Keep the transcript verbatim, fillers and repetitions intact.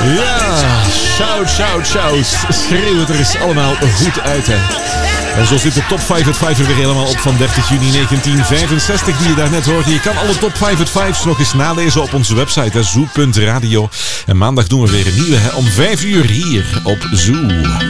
Ja, shout, shout, shout. Schreeuw het er eens allemaal goed uit, hè. En zo zit de top vijf uit vijf er weer helemaal op van dertig juni negentien vijfenzestig, die je daarnet hoorde. Je kan alle top vijf uit vijf's nog eens nalezen op onze website, zoo punt radio. En maandag doen we weer een nieuwe, hè, om vijf uur hier op Zoo.